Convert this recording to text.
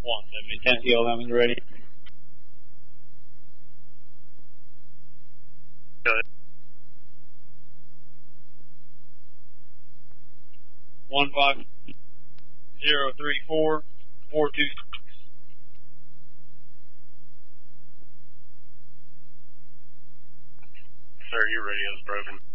170, Tennessee, Alabama's ready. Good. 15034 426. Sir, your radio's broken.